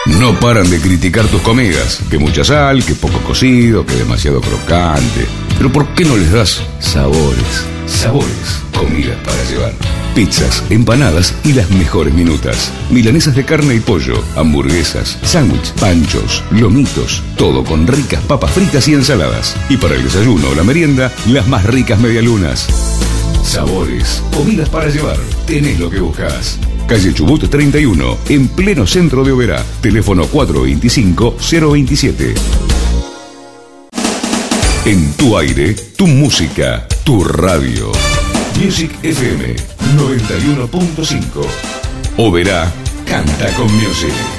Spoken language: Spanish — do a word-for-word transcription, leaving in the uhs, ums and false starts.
No paran de criticar tus comidas, que mucha sal, que poco cocido, que demasiado crocante. Pero ¿por qué no les das sabores? Sabores, comidas para llevar. Pizzas, empanadas y las mejores minutas. Milanesas de carne y pollo, hamburguesas, sándwich, panchos, lomitos. Todo con ricas papas fritas y ensaladas. Y para el desayuno o la merienda, las más ricas medialunas. Sabores, comidas para llevar. Tenés lo que buscas. Calle Chubut treinta y uno, en pleno centro de Oberá. Teléfono cuatro dos cinco, cero dos siete. En tu aire, tu música, tu radio. Music F M noventa y uno punto cinco. Oberá canta con Music.